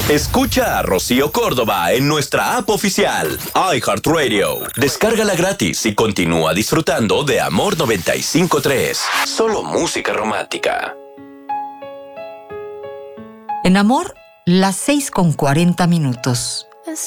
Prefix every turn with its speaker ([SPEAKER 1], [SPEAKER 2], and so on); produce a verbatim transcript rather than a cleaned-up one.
[SPEAKER 1] Escucha a Rocío Córdoba en nuestra app oficial, iHeartRadio. Descárgala gratis y continúa disfrutando de Amor noventa y cinco punto tres. Solo música romántica.
[SPEAKER 2] En Amor, las seis con cuarenta minutos.